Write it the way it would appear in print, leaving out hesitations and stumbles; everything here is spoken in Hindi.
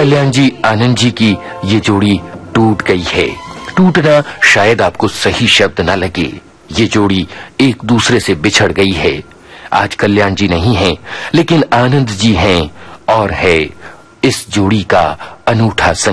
कल्याण जी आनंद जी की ये जोड़ी टूट गई है। टूटना शायद आपको सही शब्द न लगे, ये जोड़ी एक दूसरे से बिछड़ गई है। आज कल्याण जी नहीं हैं, लेकिन आनंद जी हैं और है इस जोड़ी का अनूठा